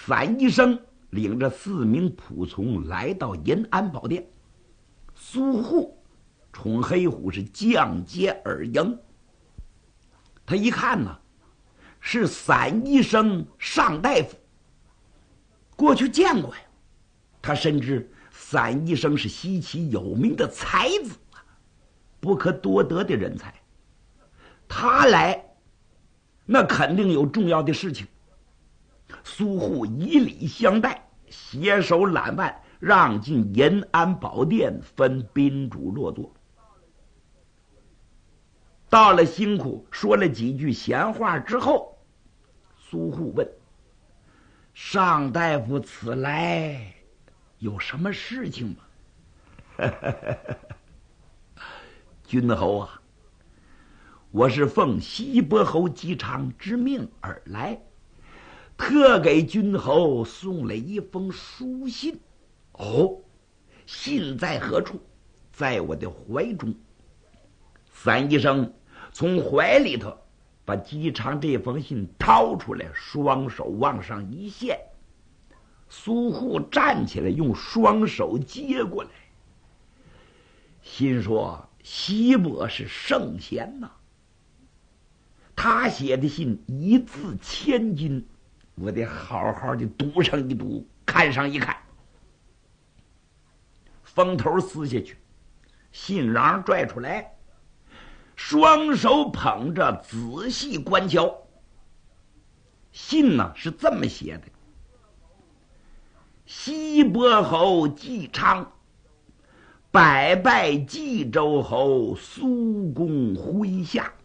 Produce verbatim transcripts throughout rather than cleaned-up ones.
三医生领着四名仆从来到延安宝殿，苏护冲黑虎是降阶而迎。他一看呢，是三医生尚大夫，过去见过呀。他深知三医生是西岐有名的才子啊，不可多得的人才。他来，那肯定有重要的事情。苏护以礼相待，携手揽腕，让进延安宝殿，分宾主落座。到了辛苦，说了几句闲话之后，苏护问：“尚大夫此来有什么事情吗？”君侯啊，我是奉西伯侯姬昌之命而来，特给君侯送了一封书信。哦，信在何处？在我的怀中。三医生从怀里头把姬昌这封信掏出来，双手往上一献。苏护站起来，用双手接过来，心说：西伯是圣贤呐，他写的信一字千金，我得好好的读上一读，看上一看。风头撕下去，信瓤拽出来，双手捧着仔细观瞧。信呢是这么写的：西伯侯姬昌百拜冀州侯苏公麾下，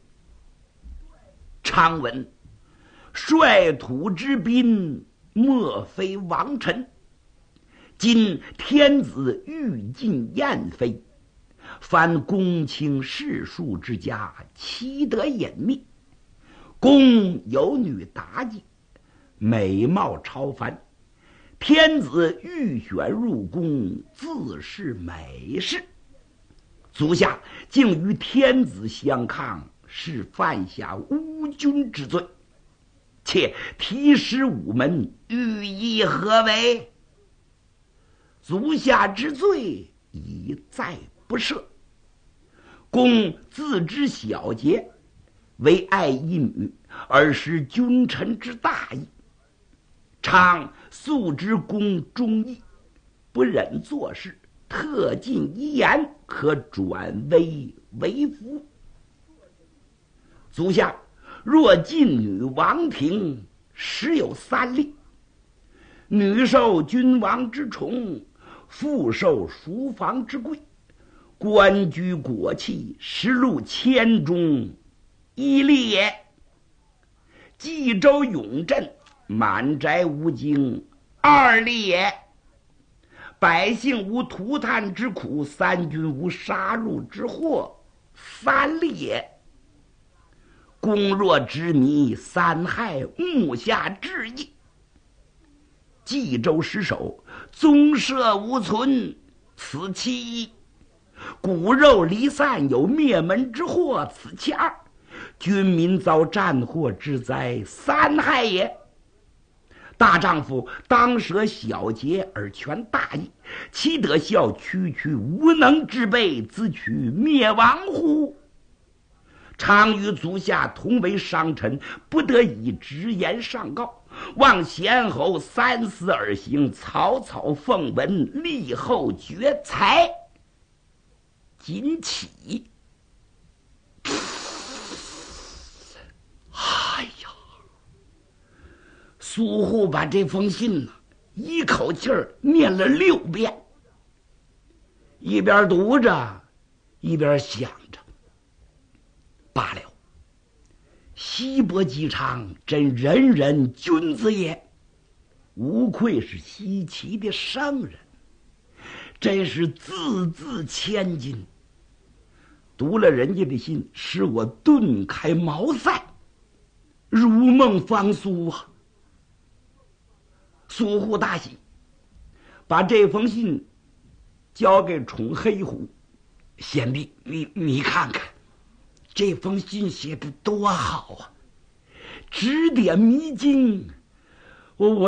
昌文：率土之滨，莫非王臣。今天子欲进燕妃，凡公卿士庶之家，其得隐秘。公有女妲己，美貌超凡，天子欲选入宫，自是美事。足下竟与天子相抗，是犯下无君之罪，且提使午门，欲意何为？足下之罪已再不赦。公自知小节，为爱一女，而失君臣之大义。常素知公忠义，不忍做事，特进一言，可转危为福。足下若进女王庭，实有三例：女受君王之宠，妇受淑房之贵，官居国戚，实录千中一例也。冀州永镇，满宅无惊，二例也。百姓无涂炭之苦，三军无杀戮之祸，三例也。公若执迷，三害目下至意。冀州失守，宗社无存，此其一。骨肉离散，有灭门之祸，此其二。军民遭战祸之灾，三害也。大丈夫当舍小节而全大义，岂得效区区无能之辈，自取灭亡乎？常与足下同为商臣，不得以直言上告，望贤侯三思而行，草草奉文，立后决裁。今起。哎呀！苏护把这封信呢，一口气儿念了六遍，一边读着，一边想着。罢了，西伯姬昌真人人君子也，无愧是西岐的圣人，真是字字千金。读了人家的信，使我顿开茅塞，如梦方苏啊！苏护大喜，把这封信交给宠黑虎。贤弟，你你看看，这封信写的多好啊，指点迷津。我我